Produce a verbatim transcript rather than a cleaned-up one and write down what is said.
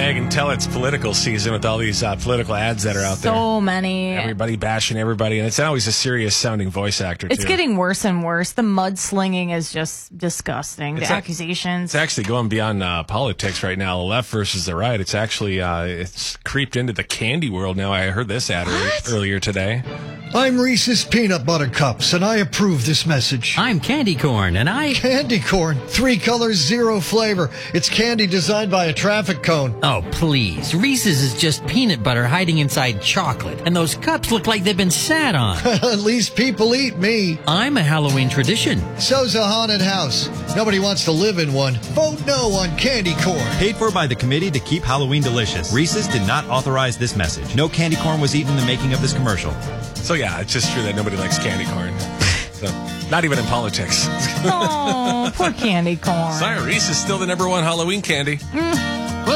Yeah, I can tell it's political season with all these uh, political ads that are out there. So many. Everybody bashing everybody, and it's always a serious-sounding voice actor, too. It's getting worse and worse. The mudslinging is just disgusting. It's the a- accusations. It's actually going beyond uh, politics right now, the left versus the right. It's actually uh, it's creeped into the candy world now. I heard this ad What? earlier today. I'm Reese's Peanut Butter Cups, and I approve this message. I'm Candy Corn, and I... Candy corn, three colors, zero flavor. It's candy designed by a traffic cone. Oh, please. Reese's is just peanut butter hiding inside chocolate, and those cups look like they've been sat on. At least people eat me. I'm a Halloween tradition. So's a haunted house. Nobody wants to live in one. Vote no on candy corn. Paid for by the Committee to Keep Halloween Delicious. Reese's did not authorize this message. No candy corn was eaten in the making of this commercial. So, yeah, it's just true that nobody likes candy corn. So, not even in politics. Oh, poor candy corn. Sorry, Reese is still the number one Halloween candy. Mm.